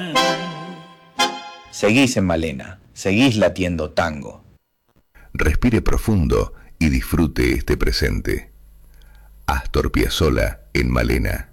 Seguís en Malena, seguís latiendo tango. Respire profundo y disfrute este presente. Astor Piazzolla en Malena.